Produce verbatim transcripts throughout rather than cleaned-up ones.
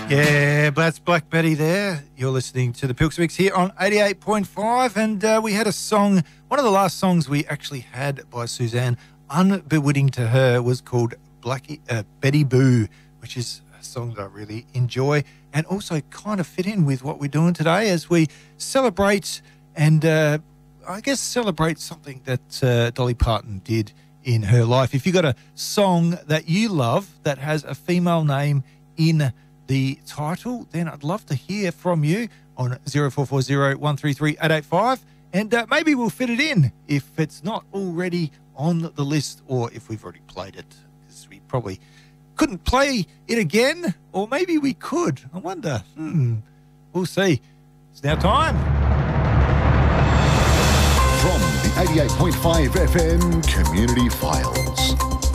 Yeah, that's Black Betty there. You're listening to the Pilks Mix here on eighty-eight point five, and uh, we had a song, one of the last songs we actually had by Suzanne, unbewitting to her, was called Blackie, uh, Betty Boo, which is a song that I really enjoy and also kind of fit in with what we're doing today as we celebrate and uh, I guess celebrate something that uh, Dolly Parton did in her life. If you've got a song that you love that has a female name in the title, then I'd love to hear from you on zero four four zero, one three three, eight eight five, and uh, maybe we'll fit it in if it's not already on the list or if we've already played it, because we probably couldn't play it again, or maybe we could. I wonder. Hmm. We'll see. It's now time. From the eighty-eight point five F M Community Files.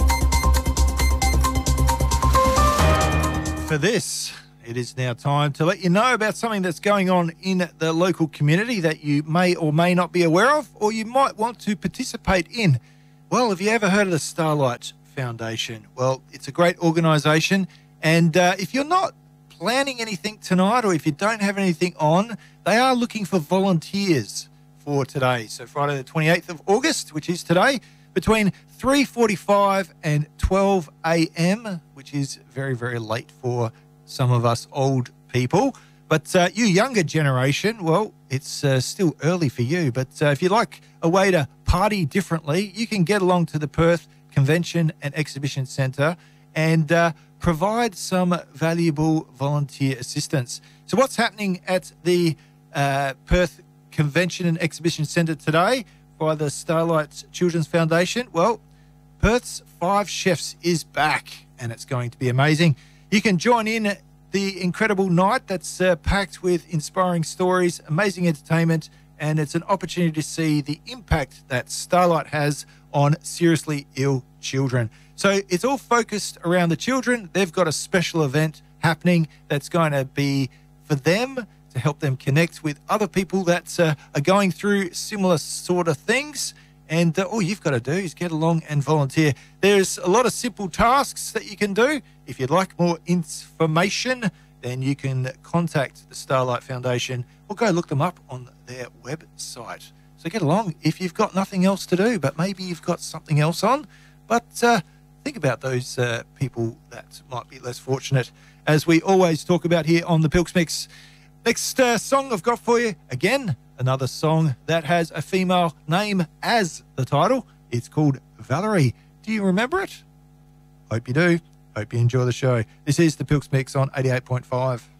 For this, it is now time to let you know about something that's going on in the local community that you may or may not be aware of, or you might want to participate in. Well, have you ever heard of the Starlight Foundation? Well, it's a great organisation, and uh, if you're not planning anything tonight, or if you don't have anything on, they are looking for volunteers for today. So Friday the twenty-eighth of August, which is today, between three forty-five and twelve a m, which is very, very late for some of us old people. But uh, you younger generation, well, it's uh, still early for you. But uh, if you'd like a way to party differently, you can get along to the Perth Convention and Exhibition Centre and uh, provide some valuable volunteer assistance. So what's happening at the uh, Perth Convention and Exhibition Centre today by the Starlight Children's Foundation? Well, Perth's Five Chefs is back, and it's going to be amazing. You can join in the incredible night that's uh, packed with inspiring stories, amazing entertainment, and it's an opportunity to see the impact that Starlight has on seriously ill children. So it's all focused around the children. They've got a special event happening that's going to be for them, to help them connect with other people that uh, are going through similar sort of things. And uh, all you've got to do is get along and volunteer. There's a lot of simple tasks that you can do. If you'd like more information, then you can contact the Starlight Foundation or go look them up on their website. So get along if you've got nothing else to do, but maybe you've got something else on. But uh, think about those uh, people that might be less fortunate, as we always talk about here on the Pilks Mix. Next uh, song I've got for you, again, another song that has a female name as the title. It's called Valerie. Do you remember it? Hope you do. Hope you enjoy the show. This is the Pilks Mix on eighty-eight point five.